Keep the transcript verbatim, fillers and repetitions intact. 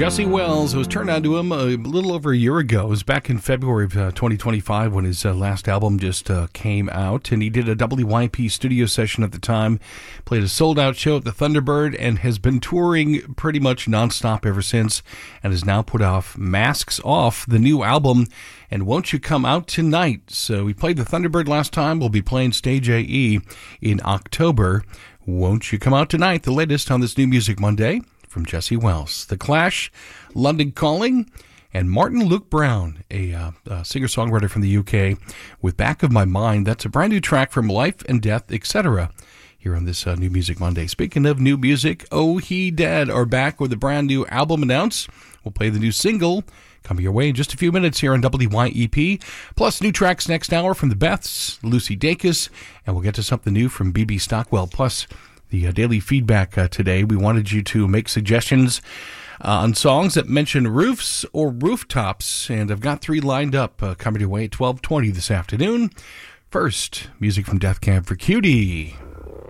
Jesse Wells. It was turned on to him a little over a year ago. It was back in February of uh, twenty twenty-five when his uh, last album just uh, came out, and he did a W Y P studio session at the time, played a sold-out show at the Thunderbird, and has been touring pretty much nonstop ever since, and has now put off Masks Off, the new album, and Won't You Come Out Tonight. So we played the Thunderbird last time. We'll be playing Stage A E in October. Won't You Come Out Tonight, the latest on this New Music Monday from Jesse Wells. The Clash, London Calling, and Martin Luke Brown, a, uh, a singer-songwriter from the U K, with Back of My Mind. That's a brand new track from Life and Death, et cetera, here on this uh, New Music Monday. Speaking of new music, Oh He Dead are back with a brand new album announced. We'll play the new single coming your way in just a few minutes here on W Y E P. Plus, new tracks next hour from the Beths, Lucy Dacus, and we'll get to something new from B B Stockwell. Plus, the uh, daily feedback uh, today. We wanted you to make suggestions uh, on songs that mention roofs or rooftops, and I've got three lined up uh, coming your way at twelve twenty this afternoon. First, music from Death Cab for Cutie.